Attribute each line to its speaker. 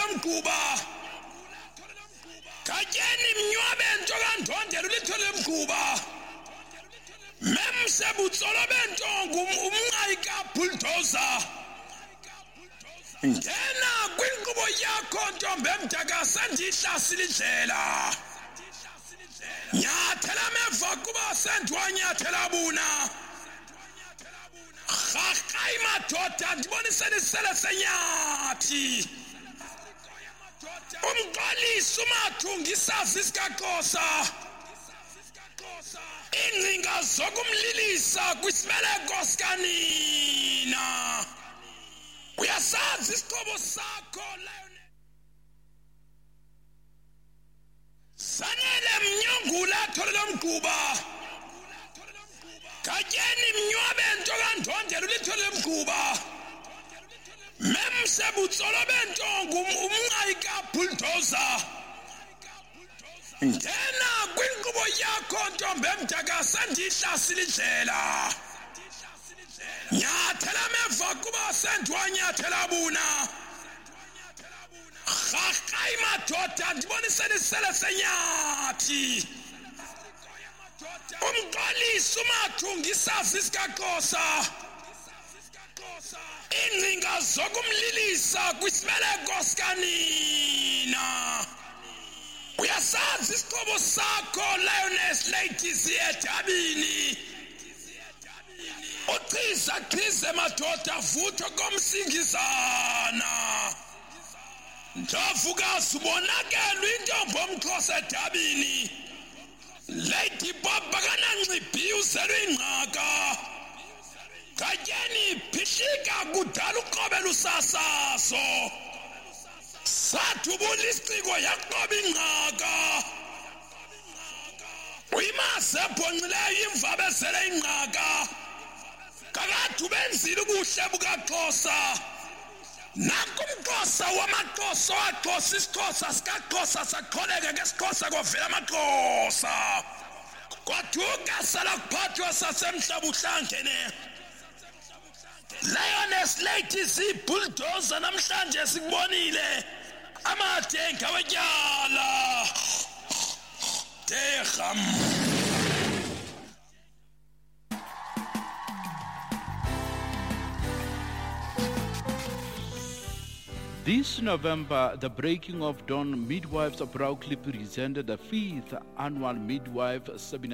Speaker 1: tholela mguba kajeni mnywabe nto kandondela ulithole mguba memsebutsolo bentongo umnqayika bulldozer ngena kwinkqubo yakho ntombi emdaka sendihlasile indlela nyathela meva kuba sendwanyathela buna Hakai madoda ndiboniseni isele senyathi umqalisi umathunga isazi sikaXhosa ingcinga zokumlilisa kwisibeleko sikanina uyasazi isiqobo sakho sanele mnyongula tholela mguba kajeni mnywabe nto kandondela ulithole mguba memsebutsolo bentongo umnqayika bulldozer ngena kwinkqubo yakho ntombi emdaka sendihlasile indlela nyathela meva kuba sendwanyathela buna hakai madoda ndiboniseni isele senyathi umqalisi umathunga isazi sikaXhosa ingcinga zokumlilisa kwisibeleko sikanina uyasazi isiqobo sakho Lioness Ladies edabini uchiza chize madoda vutho komsingizana ndavukazi ubonakelwa intombi omXhosa edabini Lady Baba kananciphi uzelwe ingqaka kajeni phishika kudala uqobela usasaso sathubula isiciko yaqoba ingqaka uyimase ebhonqileyo imvabezele ingqaka kakade ubenzile ubuhle bukaXhosa nakumXhosa wamaXhosa waxhosa isiXhosa sikaXhosa saqholeka ngesiXhosa kovela amaXhosa kwaduka sala kuphathwa sasemhlaba uhlangene Lioness Ladies bulldozer namhlanje sikubonile amathenga wetyala Teham
Speaker 2: This November, the Breaking of Dawn Midwives proudly presented the 5th annual Midwife Seminar.